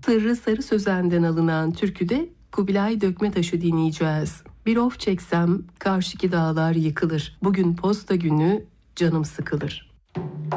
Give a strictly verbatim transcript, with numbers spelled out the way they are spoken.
Sırrı Sarı Sözen'den alınan türküde Kubilay Dökmetaş'ı dinleyeceğiz. Bir of çeksem karşıki dağlar yıkılır. Bugün posta günü canım sıkılır.